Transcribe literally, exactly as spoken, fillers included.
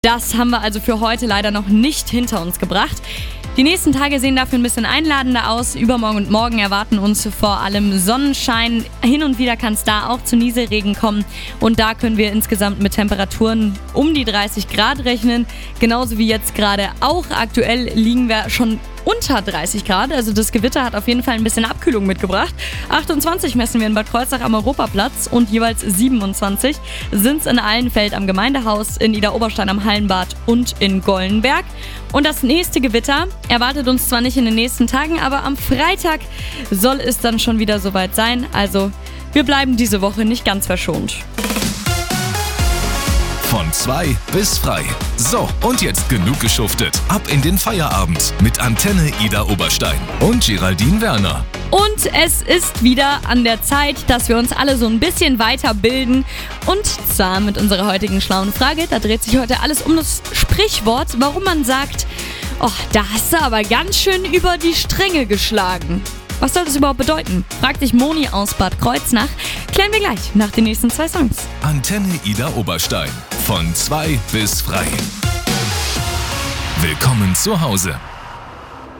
Das haben wir also für heute leider noch nicht hinter uns gebracht. Die nächsten Tage sehen dafür ein bisschen einladender aus. Übermorgen und morgen erwarten uns vor allem Sonnenschein. Hin und wieder kann es da auch zu Nieselregen kommen. Und da können wir insgesamt mit Temperaturen um die dreißig Grad rechnen. Genauso wie jetzt gerade auch. Aktuell liegen wir schon unter dreißig Grad. Also das Gewitter hat auf jeden Fall ein bisschen Abkühlung mitgebracht. achtundzwanzig messen wir in Bad Kreuznach am Europaplatz und jeweils siebenundzwanzig sind es in Allenfeld am Gemeindehaus, in Idar-Oberstein am Hallenbad und in Gollenberg. Und das nächste Gewitter erwartet uns zwar nicht in den nächsten Tagen, aber am Freitag soll es dann schon wieder soweit sein. Also wir bleiben diese Woche nicht ganz verschont. Von zwei bis frei. So, und jetzt genug geschuftet. Ab in den Feierabend mit Antenne Idar-Oberstein und Geraldine Werner. Und es ist wieder an der Zeit, dass wir uns alle so ein bisschen weiterbilden. Und zwar mit unserer heutigen schlauen Frage. Da dreht sich heute alles um das Sprichwort, warum man sagt, oh, da hast du aber ganz schön über die Stränge geschlagen. Was soll das überhaupt bedeuten? Fragt dich Moni aus Bad Kreuznach. Klären wir gleich nach den nächsten zwei Songs. Antenne Idar-Oberstein. Von zwei bis frei. Willkommen zu Hause.